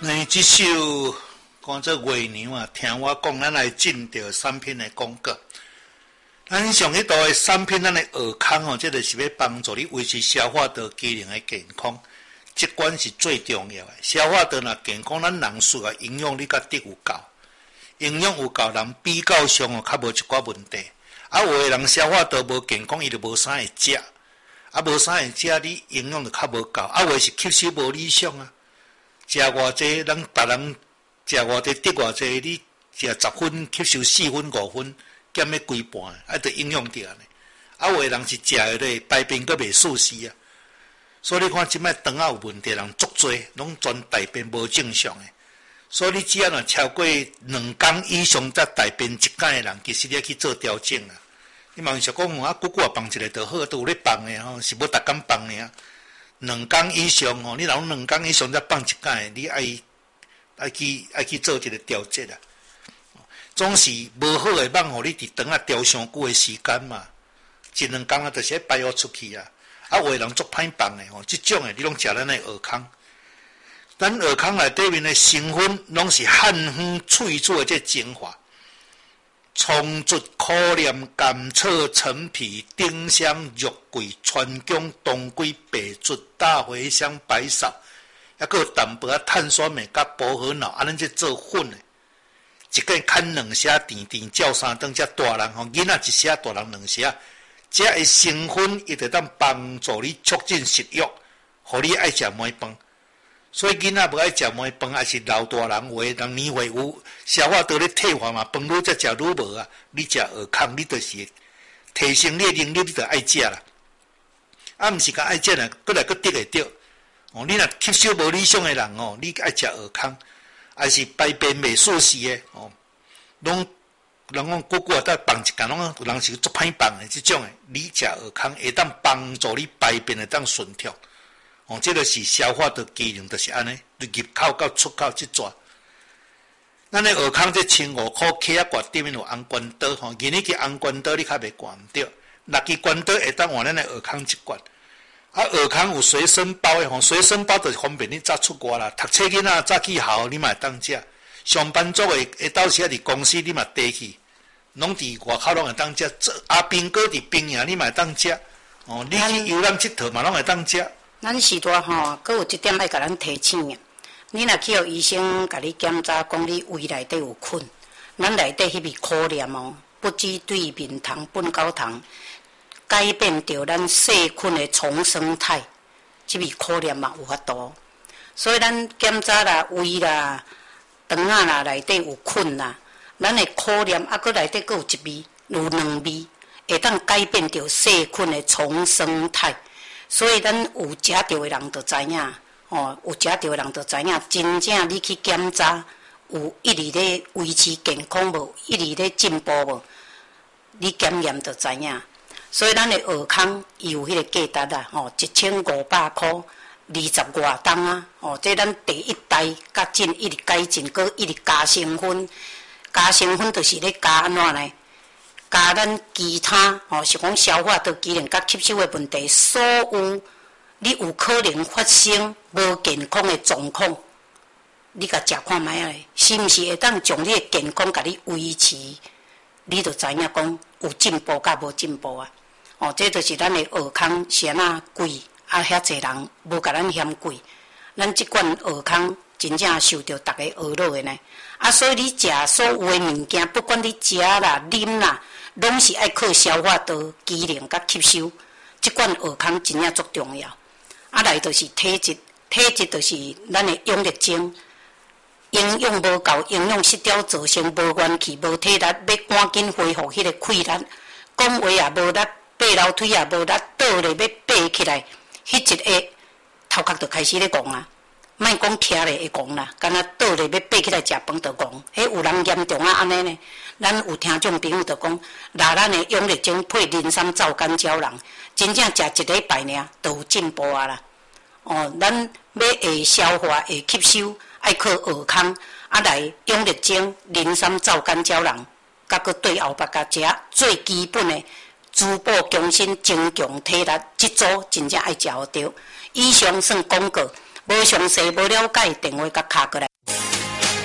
这首讲做月娘啊，听我讲，咱来进到产品的广告。咱上迄道的产品，咱的尔康哦，这就是要帮助你维持消化道机能的健康，这关是最重要的。消化道若健康，咱人需要营养，你甲得有够，营养有够，人比较上哦，较无一寡问题。啊，有的人消化道无健康，伊就无啥会食，啊，无啥会食，你营养就较无够。啊，有的是吸收无理想啊。食偌济，咱别人食偌济得偌济，你食10分吸收4分5分，减要规半，啊，得影响着呢。啊，有的人是食的咧，排便阁袂舒适啊。所以你看，即摆肠仔有问题人足多，拢全大便无正常的。所以你只要若超过2工以上才大便1摆的人，其实你要去做调整啊。你嘛是讲啊，久久啊放一个就好，都有咧放的吼，是无逐工放的啊。2工以上吼，你若2工以上才放1摆，你爱去做一个调节啊。总是无好诶，放互你伫肠仔调上久诶时间嘛，1-2工啊，就是排污出去啊。啊，有诶人足歹放诶吼，即种诶你拢食咱诶尔康。咱尔康内底面诶成分拢是汉方萃取诶这精华。葱竹、苦莲、甘草、陈皮、丁香、肉桂、川芎、当归、白术、大茴香、白芍，还佫有淡薄仔碳酸镁甲薄荷脑，安尼这做粉的，一个砍2下，甜甜照3顿，遮大人吼，囡仔1下，大人2下，这个成分伊就当帮助你促进食欲，互你爱食糜饭。所以囡仔无爱食糜饭，还是老大人话，人年岁有消化道咧退化嘛，饭愈则食愈无啊。你食尔康，你就是提升你的能力，你就爱食啦。啊，毋是讲爱食啦，过来佫得会着。哦，你若吸收无理想的人哦，你爱食尔康，还是排便袂舒适的哦，拢人讲久久啊，再放一工，拢有人是足歹放的，即种的，你食尔康会当帮助你排便会当顺畅。哦，这个是消化的机能，就是安尼，入口到出口即抓。咱的尔康这15块克啊，挂顶面有红关刀吼，今日去红关刀你较袂挂毋着，6支关刀会当换咱的尔康1罐。啊，尔康有随身包的吼，随身包就是方便你早出外啦，读册囡仔早起校你嘛会当食，上班族的下昼时啊伫公司你嘛带去，拢伫外口拢会当食。阿兵哥伫兵营你嘛会当食，哦，你去游览佚佗嘛拢会当食。 咱时代吼，佫有一点爱甲咱提醒的。你若去互医生甲你检查，讲你胃内底有菌，咱内底迄味苦念哦，不止对面糖、苯高糖改变着咱细菌的重生态，即味苦念嘛有法度。所以咱检查啦、胃啦、肠仔啦内底有菌啦，咱的苦念啊，佫内底佫有一味，有2味，会当改变着细菌的重生态。所以咱有食着的人就知影，哦，有食着的人就知影，真正你去检查，有一直咧维持健康无，一直咧进步无，你检验就知影。所以咱的尔康伊有迄个价值啊，哦，1500块，20外档啊，哦，这咱第一代甲进一直改进，佮一直加成分，加成分就是咧加安怎呢？加咱其他哦，是讲消化道机能甲吸收的问题，所有你有可能发生无健康的状况，你甲食看卖啊，是毋是会当将你的健康甲你维持？你就知影讲有进步甲无进步啊！哦，这就是咱的尔康是安那贵，啊，遐济人无甲咱嫌贵，咱即罐尔康真正受到大家娱乐的呢。啊，所以你食所有的物件，不管你食啦、啉啦，拢是爱靠消化道机能甲吸收。即罐尔康真正足重要。啊，来就是体质，体质就是咱的养力精，营养无够，营养失调造成无元气、无体力，要赶紧恢复迄个气力，讲话也无力，爬楼梯也无力，倒咧要爬起来，迄一下头壳就开始咧戆啊。莫讲徛咧会戆啦，敢若倒咧要爬起来食饭就戆，迄有人严重啊安尼呢。咱有听众朋友就讲，拿咱的养力精配03皂甘胶囊，真正食1礼拜尔，就有进步啊啦。哦，咱要会消化、会吸收，爱靠尔康，啊来养力精03皂甘胶囊，甲佮对后腹甲食最基本的滋补强身、增强体力，即组真正爱食互着。以上算广告。 无详细、无了解，电话甲敲过来。